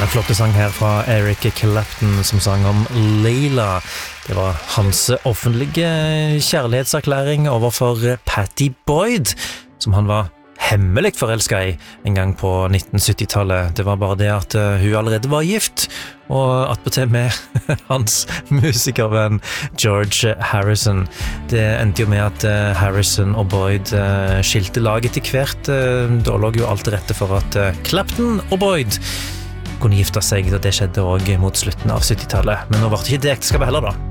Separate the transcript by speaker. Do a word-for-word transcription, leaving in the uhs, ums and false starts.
Speaker 1: en flotte sang her fra Eric Clapton som sang om Layla. Det var hans offentlige kjærlighetserklæring overfor Pattie Boyd, som han var hemmelig forelsket i en gang på nitten sytti-tallet. Det var bare det at uh, hun allerede var gift, og attpåtil med hans musikervenn George Harrison. Det endte jo med at uh, Harrison og Boyd uh, skilte lag etter hvert. Uh, da lå jo alt til rette for at uh, Clapton og Boyd kunne gifte seg, og det skjedde også mot slutten av sytti-tallet. Men nå var det ikke det ekteskapet heller da.